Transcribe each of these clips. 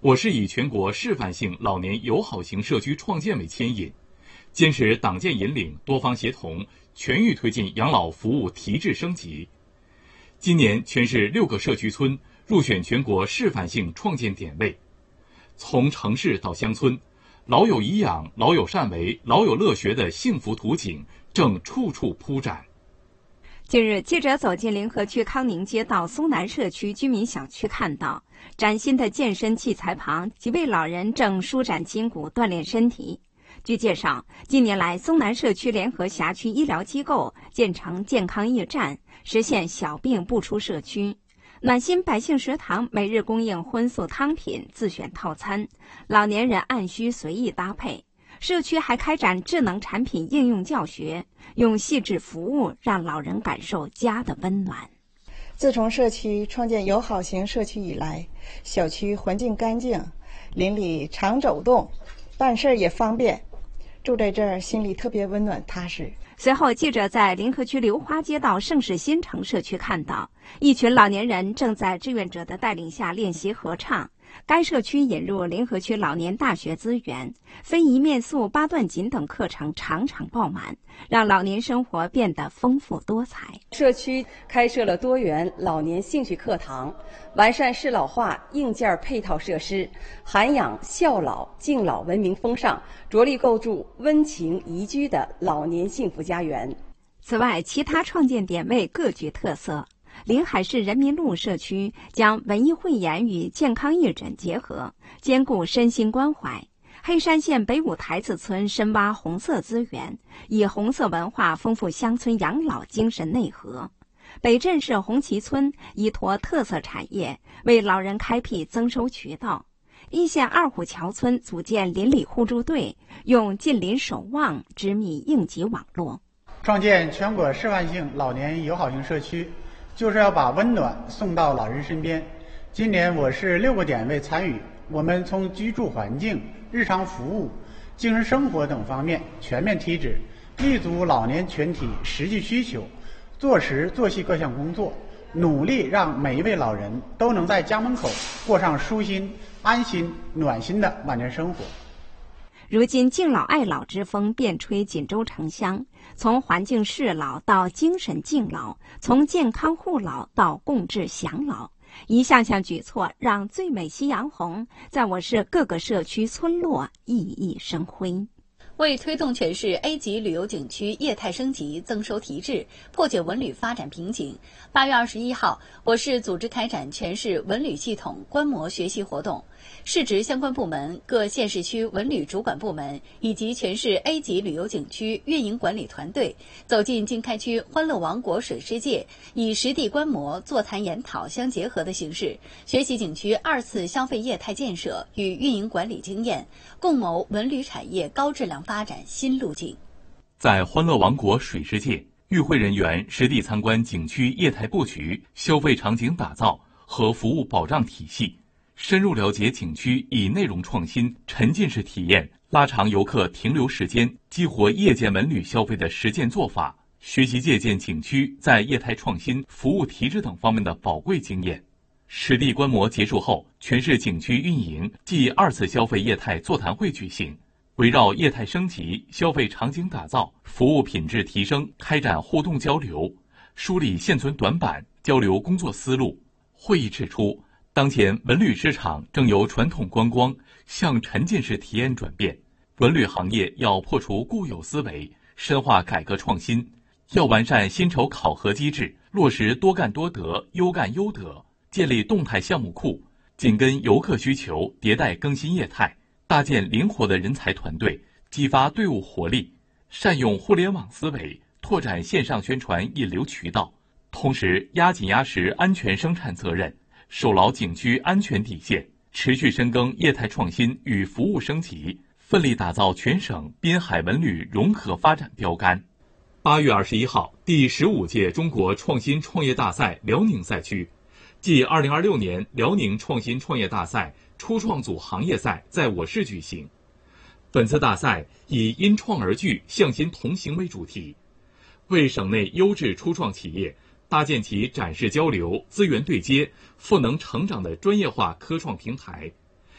我市以全国示范性老年友好型社区创建为牵引，坚持党建引领、多方协同，全域推进养老服务提质升级。今年全市6个社区村入选全国示范性创建点位，从城市到乡村，老有颐养、老有善为、老有乐学的幸福图景正处处铺展。 近日，记者走进临河区康宁街道松南社区居民小区，看到崭新的健身器材旁，几位老人正舒展筋骨、锻炼身体。据介绍，近年来，松南社区联合辖区医疗机构建成健康驿站，实现小病不出社区。暖心百姓食堂每日供应荤素汤品自选套餐，老年人按需随意搭配。社区还开展智能产品应用教学，用细致服务让老人感受家的温暖。 自从社区创建友好型社区以来，小区环境干净，邻里常走动，办事也方便，住在这儿心里特别温暖踏实。 随后，记者在临河区流花街道盛世新城社区看到，一群老年人正在志愿者的带领下练习合唱。该社区引入临河区老年大学资源，非遗面塑、八段锦等课程场场爆满，让老年生活变得丰富多彩。 社区开设了多元老年兴趣课堂，完善适老化硬件配套设施，涵养孝老敬老文明风尚，着力构筑温情宜居的老年幸福家园。 此外，其他创建点位各具特色。临海市人民路社区将文艺汇演与健康义诊结合，兼顾身心关怀。黑山县北五台子村深挖红色资源，以红色文化丰富乡村养老精神内核。北镇市红旗村依托特色产业，为老人开辟增收渠道。一线二虎桥村组建邻里互助队，用近邻守望织密应急网络。 创建全国示范性老年友好型社区，就是要把温暖送到老人身边。今年我市6个点位参与，我们从居住环境、日常服务、精神生活等方面全面提质，立足老年群体实际需求，做实做细各项工作，努力让每一位老人都能在家门口过上舒心、安心、暖心的晚年生活。 如今敬老爱老之风遍吹锦州城乡，从环境适老到精神敬老，从健康护老到共治享老，一项项举措让最美夕阳红在我市各个社区村落熠熠生辉。 为推动全市 A 级旅游景区业态升级、增收提质，破解文旅发展瓶颈，8月21号，我市组织开展全市文旅系统观摩学习活动。市直相关部门、各县市区文旅主管部门以及全市 A 级旅游景区运营管理团队走进经开区欢乐王国水世界，以实地观摩、座谈研讨相结合的形式，学习景区2次消费业态建设与运营管理经验，共谋文旅产业高质量发展新路径。 在欢乐王国水世界，与会人员实地参观景区业态布局、消费场景打造和服务保障体系，深入了解景区以内容创新、沉浸式体验拉长游客停留时间，激活夜间文旅消费的实践做法，学习借鉴景区在业态创新、服务提质等方面的宝贵经验。实地观摩结束后，全市景区运营暨2次消费业态座谈会举行，围绕业态升级、消费场景打造、服务品质提升开展互动交流，梳理现存短板，交流工作思路。会议指出，当前文旅市场正由传统观光向沉浸式体验转变，文旅行业要破除固有思维，深化改革创新，要完善薪酬考核机制，落实多干多得、优干优得，建立动态项目库，紧跟游客需求迭代更新业态，搭建灵活的人才团队，激发队伍活力，善用互联网思维，拓展线上宣传引流渠道，同时压紧压实安全生产责任，守牢景区安全底线，持续深耕业态创新与服务升级，奋力打造全省滨海文旅融合发展标杆。8月21号，第15届中国创新创业大赛辽宁赛区暨2026年辽宁创新创业大赛初创组行业赛在我市举行。本次大赛以因创而聚、向心同行为主题，为省内优质初创企业搭建起展示交流、资源对接、赋能成长的专业化科创平台，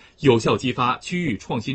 有效激发区域创新